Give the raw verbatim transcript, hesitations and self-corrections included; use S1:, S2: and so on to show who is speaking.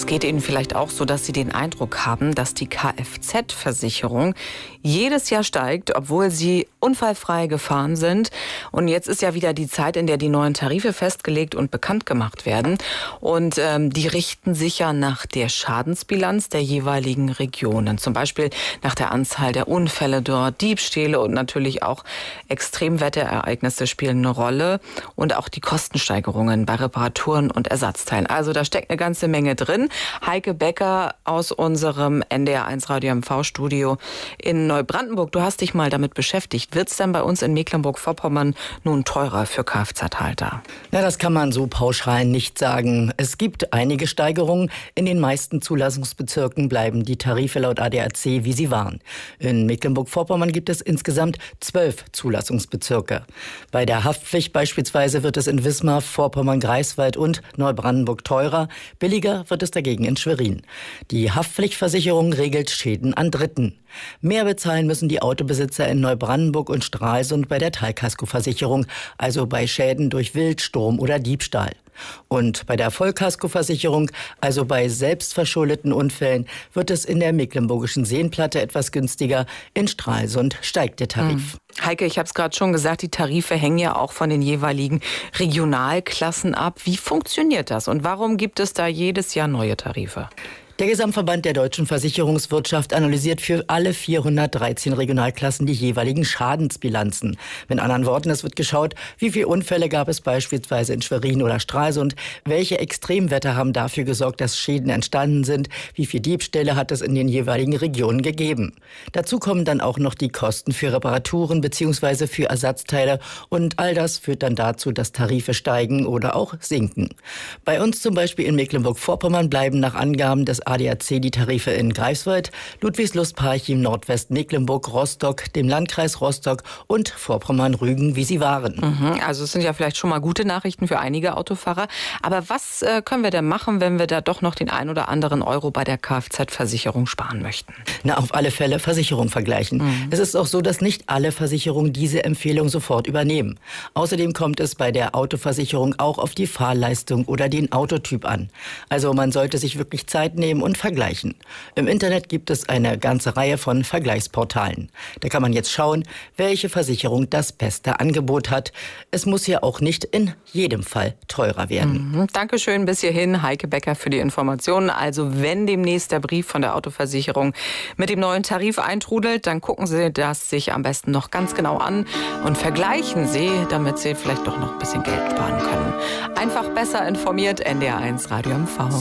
S1: Es geht Ihnen vielleicht auch so, dass Sie den Eindruck haben, dass die Kfz-Versicherung jedes Jahr steigt, obwohl Sie unfallfrei gefahren sind. Und jetzt ist ja wieder die Zeit, in der die neuen Tarife festgelegt und bekannt gemacht werden. Und ähm, die richten sich ja nach der Schadensbilanz der jeweiligen Regionen. Zum Beispiel nach der Anzahl der Unfälle dort, Diebstähle und natürlich auch Extremwetterereignisse spielen eine Rolle. Und auch die Kostensteigerungen bei Reparaturen und Ersatzteilen. Also da steckt eine ganze Menge drin. Heike Becker aus unserem N D R eins Radio M V-Studio in Neubrandenburg. Du hast dich mal damit beschäftigt. Wird es denn bei uns in Mecklenburg-Vorpommern nun teurer für Kfz-Halter?
S2: Ja, das kann man so pauschal nicht sagen. Es gibt einige Steigerungen. In den meisten Zulassungsbezirken bleiben die Tarife laut A D A C, wie sie waren. In Mecklenburg-Vorpommern gibt es insgesamt zwölf Zulassungsbezirke. Bei der Haftpflicht beispielsweise wird es in Wismar, Vorpommern, Greifswald und Neubrandenburg teurer. Billiger wird es dagegen in Schwerin. Die Haftpflichtversicherung regelt Schäden an Dritten. Mehr bezahlen müssen die Autobesitzer in Neubrandenburg und Stralsund bei der Teilkaskoversicherung, also bei Schäden durch Wildsturm oder Diebstahl. Und bei der Vollkaskoversicherung, also bei selbstverschuldeten Unfällen, wird es in der mecklenburgischen Seenplatte etwas günstiger. In Stralsund steigt der Tarif.
S1: Hm. Heike, ich habe es gerade schon gesagt, die Tarife hängen ja auch von den jeweiligen Regionalklassen ab. Wie funktioniert das und warum gibt es da jedes Jahr neue Tarife?
S2: Der Gesamtverband der deutschen Versicherungswirtschaft analysiert für alle vierhundertdreizehn Regionalklassen die jeweiligen Schadensbilanzen. Mit anderen Worten, es wird geschaut, wie viele Unfälle gab es beispielsweise in Schwerin oder Stralsund, welche Extremwetter haben dafür gesorgt, dass Schäden entstanden sind, wie viele Diebstähle hat es in den jeweiligen Regionen gegeben. Dazu kommen dann auch noch die Kosten für Reparaturen bzw. für Ersatzteile und all das führt dann dazu, dass Tarife steigen oder auch sinken. Bei uns zum Beispiel in Mecklenburg-Vorpommern bleiben nach Angaben des A D A C die Tarife in Greifswald, Ludwigslust, Parchim, Nordwestmecklenburg, Rostock, dem Landkreis Rostock und Vorpommern-Rügen, wie sie waren.
S1: Mhm, also es sind ja vielleicht schon mal gute Nachrichten für einige Autofahrer. Aber was äh, können wir denn machen, wenn wir da doch noch den ein oder anderen Euro bei der Kfz-Versicherung sparen möchten?
S2: Na, auf alle Fälle Versicherung vergleichen. Mhm. Es ist auch so, dass nicht alle Versicherungen diese Empfehlung sofort übernehmen. Außerdem kommt es bei der Autoversicherung auch auf die Fahrleistung oder den Autotyp an. Also man sollte sich wirklich Zeit nehmen und vergleichen. Im Internet gibt es eine ganze Reihe von Vergleichsportalen. Da kann man jetzt schauen, welche Versicherung das beste Angebot hat. Es muss ja auch nicht in jedem Fall teurer werden.
S1: Mhm. Dankeschön bis hierhin, Heike Becker, für die Informationen. Also wenn demnächst der Brief von der Autoversicherung mit dem neuen Tarif eintrudelt, dann gucken Sie das sich am besten noch ganz genau an und vergleichen Sie, damit Sie vielleicht doch noch ein bisschen Geld sparen können. Einfach besser informiert, N D R eins Radio M V.